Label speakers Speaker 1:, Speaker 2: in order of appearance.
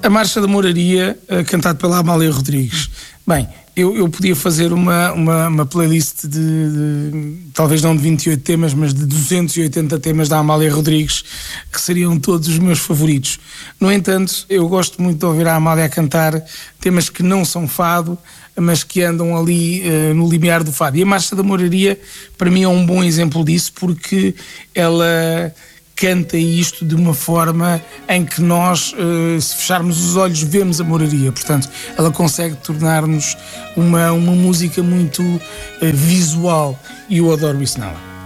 Speaker 1: A Marcha da Moraria, cantado pela Amália Rodrigues. Bem, eu podia fazer uma playlist talvez não de 28 temas, mas de 280 temas da Amália Rodrigues, que seriam todos os meus favoritos. No entanto, eu gosto muito de ouvir a Amália cantar temas que não são fado, mas que andam ali no limiar do fado. E a Marcha da Moraria, para mim, é um bom exemplo disso, porque ela canta isto de uma forma em que nós, se fecharmos os olhos, vemos a moraria. Portanto, ela consegue tornar-nos uma música muito visual, e eu adoro isso nela.